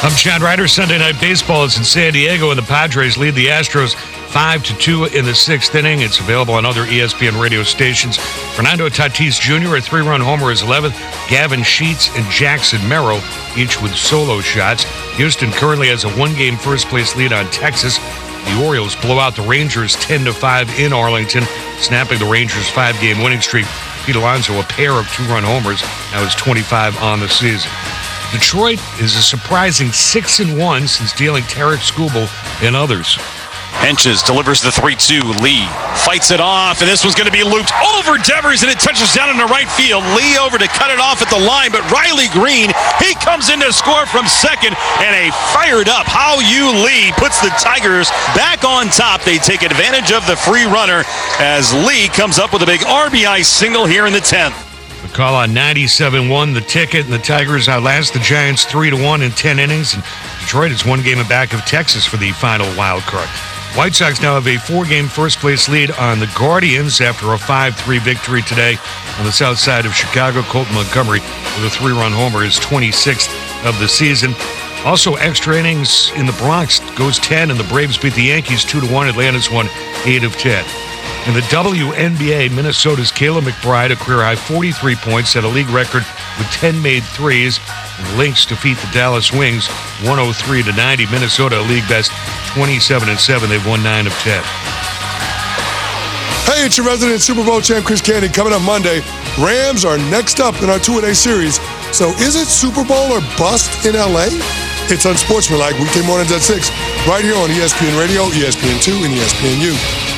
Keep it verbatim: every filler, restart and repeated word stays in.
I'm Chad Ryder. Sunday Night Baseball is in San Diego, and the Padres lead the Astros five to two in the sixth inning. It's available on other E S P N radio stations. Fernando Tatis Junior, a three-run homer, is eleventh. Gavin Sheets and Jackson Merrill, each with solo shots. Houston currently has a one-game first-place lead on Texas. The Orioles blow out the Rangers ten to five in Arlington, snapping the Rangers' five-game winning streak. Pete Alonso, a pair of two-run homers, now is twenty-five on the season. Detroit is a surprising six and one since dealing Tarek Skubal and others. Henches delivers the three two. Lee fights it off, and this one's going to be looped over Devers, and it touches down in the right field. Lee over to cut it off at the line, but Riley Green, he comes in to score from second, and a fired-up Hao-Yu Lee puts the Tigers back on top. They take advantage of the free runner as Lee comes up with a big R B I single here in the tenth. The call on ninety-seven one, the ticket, and the Tigers outlast the Giants three to one in ten innings, and Detroit is one game back of Texas for the final wild card. White Sox now have a four-game first-place lead on the Guardians after a five three victory today on the south side of Chicago. Colton Montgomery with a three-run homer is twenty-sixth of the season. Also, extra innings in the Bronx goes ten, and the Braves beat the Yankees two to one. Atlanta's won eight of ten. In the W N B A, Minnesota's Kayla McBride, a career-high forty-three points, set a league record with ten made threes. And the Lynx defeat the Dallas Wings one oh three to ninety. Minnesota, a league best twenty-seven and seven. They've won nine of ten. Hey, it's your resident Super Bowl champ, Chris Candy. Coming up Monday, Rams are next up in our two-a-day series. So is it Super Bowl or bust in L A? It's Unsportsmanlike, weekday mornings at six, right here on E S P N Radio, E S P N two, and E S P N U.